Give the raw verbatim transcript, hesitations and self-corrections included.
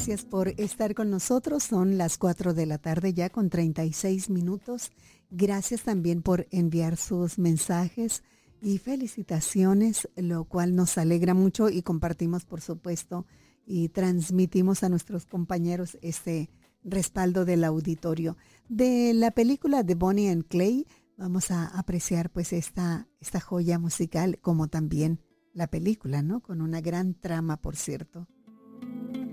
gracias por estar con nosotros. Son las cuatro de la tarde ya con treinta y seis minutos. Gracias también por enviar sus mensajes y felicitaciones, lo cual nos alegra mucho y compartimos, por supuesto, y transmitimos a nuestros compañeros este respaldo del auditorio. De la película de Bonnie and Clyde, vamos a apreciar pues esta, esta joya musical, como también la película, ¿no? Con una gran trama, por cierto.